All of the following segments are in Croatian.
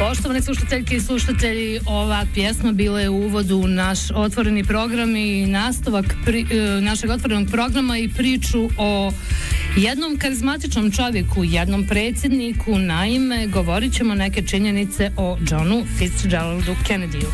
Poštovane slušateljke i slušatelji, ova pjesma bila je u uvodu u naš otvoreni program i nastavak našeg otvorenog programa i priču o jednom karizmatičnom čovjeku, jednom predsjedniku. Naime, govorit ćemo neke činjenice o Johnu Fitzgeraldu Kennedyu.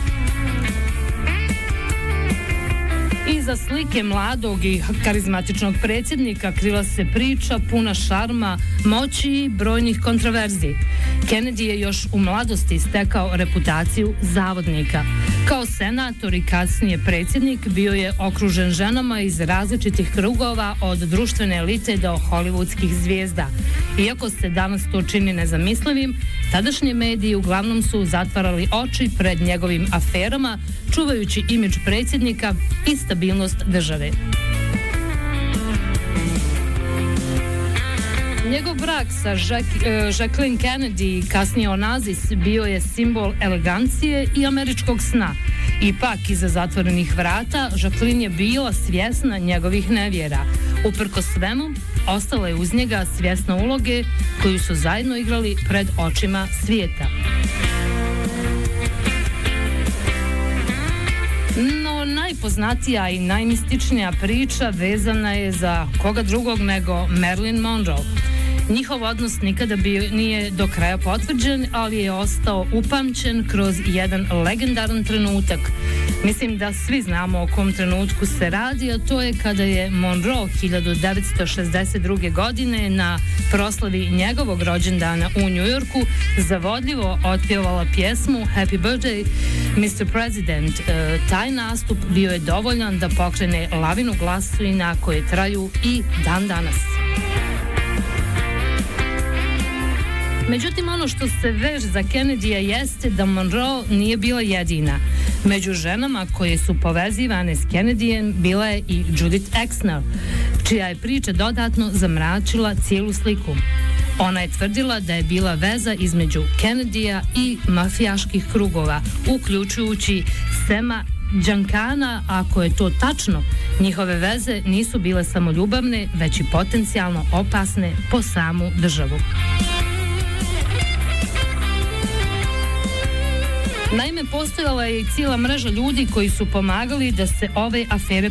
Iza slike mladog i karizmatičnog predsjednika krila se priča puna šarma, moći i brojnih kontroverzi. Kennedy je još u mladosti stekao reputaciju zavodnika. Kao senator i kasnije predsjednik bio je okružen ženama iz različitih krugova, od društvene elite do hollywoodskih zvijezda. Iako se danas to čini nezamislivim, tadašnji mediji uglavnom su zatvarali oči pred njegovim aferama, čuvajući imidž predsjednika i stabilnost države. Njegov brak sa Jacqueline Kennedy, kasnije Onassis, bio je simbol elegancije i američkog sna. Ipak, iza zatvorenih vrata, Jacqueline je bila svjesna njegovih nevjera. Uprkos svemu, ostala je uz njega svjesna uloge koju su zajedno igrali pred očima svijeta. No, najpoznatija i najmističnija priča vezana je za koga drugog nego Marilyn Monroe. Njihov odnos nikada nije do kraja potvrđen, ali je ostao upamćen kroz jedan legendaran trenutak. Mislim da svi znamo o kom trenutku se radi, a to je kada je Monroe 1962. godine na proslavi njegovog rođendana u Njujorku zavodljivo otpjevala pjesmu Happy Birthday, Mr. President. Taj nastup bio je dovoljan da pokrene lavinu glasina koje traju i dan danas. Međutim, ono što se veže za Kennedyja jeste da Monroe nije bila jedina. Među ženama koje su povezivane s Kennedyjem bila je i Judith Exner, čija je priča dodatno zamračila cijelu sliku. Ona je tvrdila da je bila veza između Kennedyja i mafijaških krugova, uključujući Sema Giancana. Ako je to tačno, njihove veze nisu bile samo ljubavne, već i potencijalno opasne po samu državu. Naime, postojala je i cijela mreža ljudi koji su pomagali da se ove afere